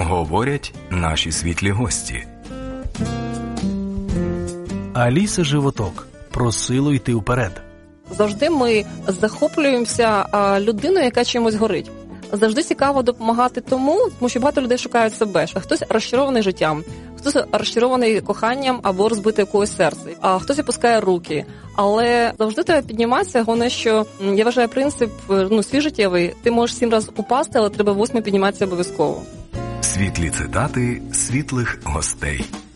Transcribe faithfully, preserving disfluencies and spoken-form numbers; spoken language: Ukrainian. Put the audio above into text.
Говорять наші світлі гості. Аліса Животок. Про силу йти вперед. Завжди ми захоплюємося людиною, яка чимось горить. Завжди цікаво допомагати тому, тому що багато людей шукають себе. Хтось розчарований життям, хтось розчарований коханням або розбите якогось серце, а хтось опускає руки. Але завжди треба підніматися. Головне, що я вважаю принцип, ну, свій життєвий. Ти можеш сім разів упасти, але треба восьмий підніматися обов'язково. Світлі цитати світлих гостей.